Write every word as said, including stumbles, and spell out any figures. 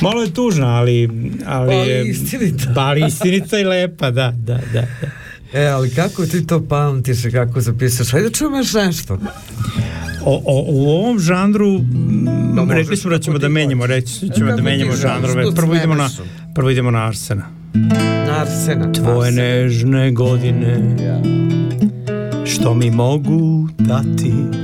Malo je tužna, ali ali je istinita. ali istinita i lepa, da, da, da, da. E, ali kako ti to pamtiš i kako zapisaš? Ajde čujemo još nešto. O, o, u ovom žanru no, rekli smo da ćemo da menjamo, reći ćemo da menjamo žanrove. Prvo idemo na prvo idemo na Arsena. Na Arsena. Tvoje nežne godine što mi mogu dati